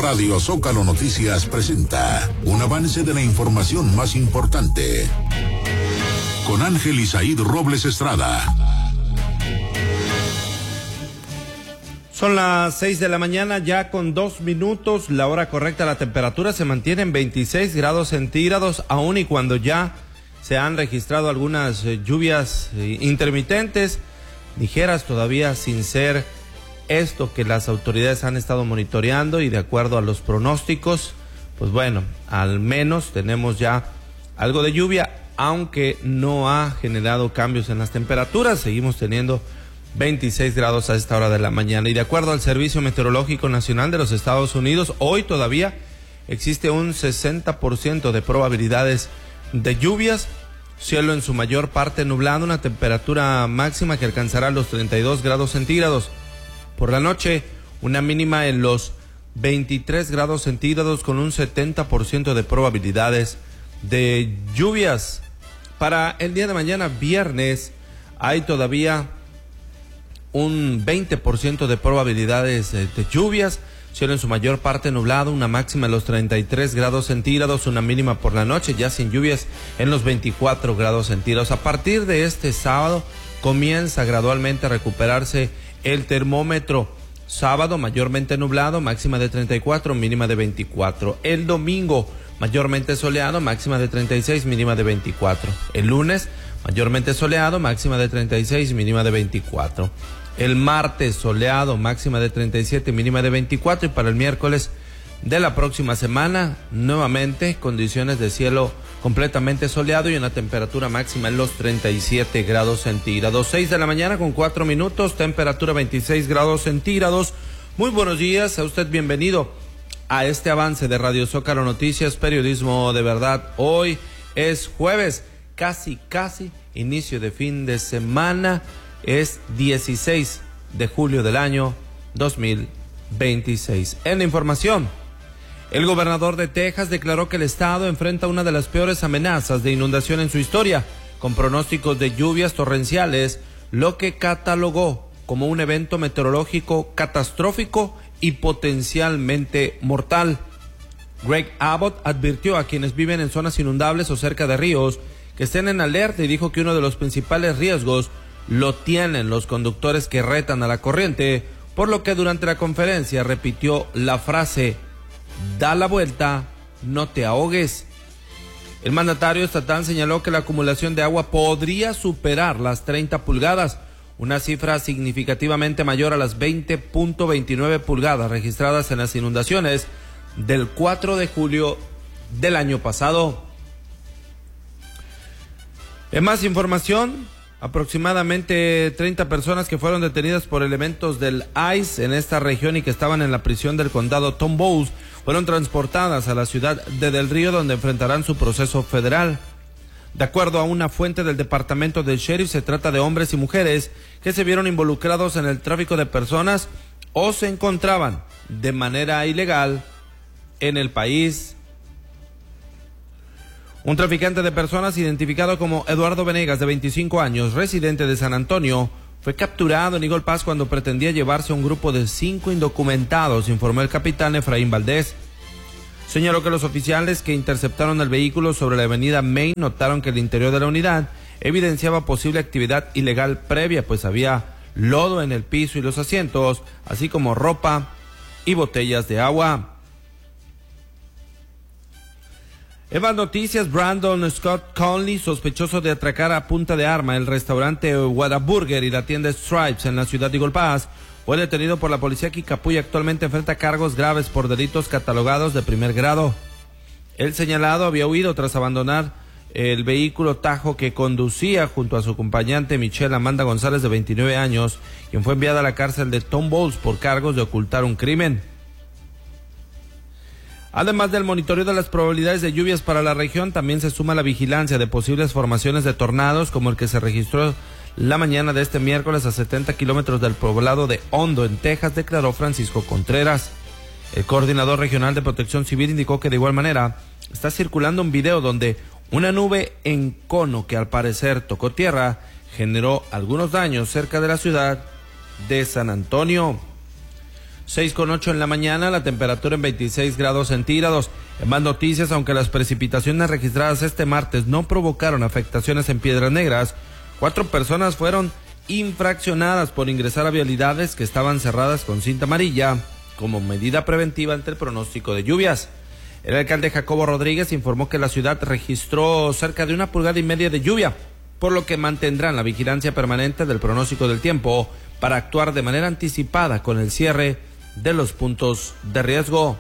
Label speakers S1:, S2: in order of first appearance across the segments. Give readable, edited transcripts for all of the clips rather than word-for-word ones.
S1: Radio Zócalo Noticias presenta un avance de la información más importante. Con Ángel Isaíd Robles Estrada.
S2: Son las 6 de la mañana, ya con 2 minutos, la hora correcta. La temperatura se mantiene en 26 grados centígrados, aun y cuando ya se han registrado algunas lluvias intermitentes, ligeras todavía, sin ser esto que las autoridades han estado monitoreando, y de acuerdo a los pronósticos, pues bueno, al menos tenemos ya algo de lluvia, aunque no ha generado cambios en las temperaturas. Seguimos teniendo 26 grados a esta hora de la mañana, y de acuerdo al Servicio Meteorológico Nacional de los Estados Unidos, hoy todavía existe un 60% de probabilidades de lluvias, cielo en su mayor parte nublado, una temperatura máxima que alcanzará los 32 grados centígrados. Por la noche, una mínima en los 23 grados centígrados con un 70% de probabilidades de lluvias. Para el día de mañana, viernes, hay todavía un 20% de probabilidades de lluvias, cielo en su mayor parte nublado, una máxima en los 33 grados centígrados, una mínima por la noche, ya sin lluvias, en los 24 grados centígrados. A partir de este sábado comienza gradualmente a recuperarse el termómetro. Sábado mayormente nublado, máxima de 34, mínima de 24. El domingo mayormente soleado, máxima de 36, mínima de 24. El lunes mayormente soleado, máxima de 36, mínima de 24. El martes soleado, máxima de 37, mínima de 24. Y para el miércoles de la próxima semana, nuevamente condiciones de cielo completamente soleado y una temperatura máxima en los 37 grados centígrados. 6 de la mañana con 4 minutos, temperatura 26 grados centígrados. Muy buenos días, a usted bienvenido a este avance de Radio Zócalo Noticias, periodismo de verdad. Hoy es jueves, casi inicio de fin de semana. Es 16 de julio del año 2026. En la información, el gobernador de Texas declaró que el estado enfrenta una de las peores amenazas de inundación en su historia, con pronósticos de lluvias torrenciales, lo que catalogó como un evento meteorológico catastrófico y potencialmente mortal. Greg Abbott advirtió a quienes viven en zonas inundables o cerca de ríos que estén en alerta, y dijo que uno de los principales riesgos lo tienen los conductores que retan a la corriente, por lo que durante la conferencia repitió la frase: da la vuelta, no te ahogues. El mandatario estatal señaló que la acumulación de agua podría superar las 30 pulgadas, una cifra significativamente mayor a las 20.29 pulgadas registradas en las inundaciones del 4 de julio del año pasado. En más información, aproximadamente 30 personas que fueron detenidas por elementos del ICE en esta región y que estaban en la prisión del condado Tom Bowles fueron transportadas a la ciudad de Del Río, donde enfrentarán su proceso federal. De acuerdo a una fuente del departamento del sheriff, se trata de hombres y mujeres que se vieron involucrados en el tráfico de personas o se encontraban de manera ilegal en el país. Un traficante de personas identificado como Eduardo Venegas, de 25 años, residente de San Antonio, fue capturado en Eagle Pass cuando pretendía llevarse a un grupo de 5 indocumentados, informó el capitán Efraín Valdés. Señaló que los oficiales que interceptaron el vehículo sobre la avenida Main notaron que el interior de la unidad evidenciaba posible actividad ilegal previa, pues había lodo en el piso y los asientos, así como ropa y botellas de agua. En más noticias, Brandon Scott Conley, sospechoso de atracar a punta de arma el restaurante Whataburger y la tienda Stripes en la ciudad de Eagle Pass, fue detenido por la policía Kicapuy y actualmente enfrenta cargos graves por delitos catalogados de primer grado. El señalado había huido tras abandonar el vehículo Tajo que conducía junto a su acompañante Michelle Amanda González, de 29 años, quien fue enviada a la cárcel de Tom Bowles por cargos de ocultar un crimen. Además del monitoreo de las probabilidades de lluvias para la región, también se suma la vigilancia de posibles formaciones de tornados, como el que se registró la mañana de este miércoles a 70 kilómetros del poblado de Hondo, en Texas, declaró Francisco Contreras. El coordinador regional de Protección Civil indicó que de igual manera está circulando un video donde una nube en cono que al parecer tocó tierra generó algunos daños cerca de la ciudad de San Antonio. 6:08 en la mañana, la temperatura en 26 grados centígrados. En más noticias, aunque las precipitaciones registradas este martes no provocaron afectaciones en Piedras Negras, 4 personas fueron infraccionadas por ingresar a vialidades que estaban cerradas con cinta amarilla como medida preventiva ante el pronóstico de lluvias. El alcalde Jacobo Rodríguez informó que la ciudad registró cerca de 1,5 pulgadas de lluvia, por lo que mantendrán la vigilancia permanente del pronóstico del tiempo para actuar de manera anticipada con el cierre de los puntos de riesgo.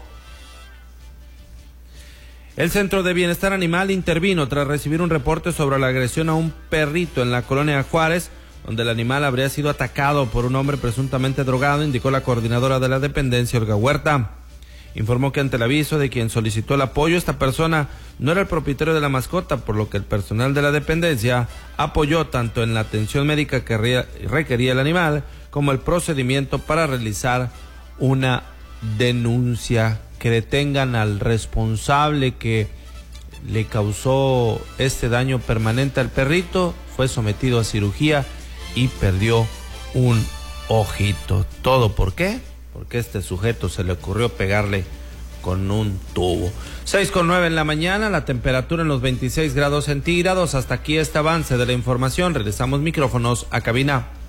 S2: El Centro de Bienestar Animal intervino tras recibir un reporte sobre la agresión a un perrito en la colonia Juárez, donde el animal habría sido atacado por un hombre presuntamente drogado, indicó la coordinadora de la dependencia, Olga Huerta. Informó que ante el aviso de quien solicitó el apoyo, esta persona no era el propietario de la mascota, por lo que el personal de la dependencia apoyó tanto en la atención médica que requería el animal, como el procedimiento para realizar una denuncia. Que detengan al responsable que le causó este daño permanente al perrito, fue sometido a cirugía y perdió un ojito. ¿Todo por qué? Porque este sujeto se le ocurrió pegarle con un tubo. 6:09 en la mañana, la temperatura en los 26 grados centígrados. Hasta aquí este avance de la información. Regresamos micrófonos a cabina.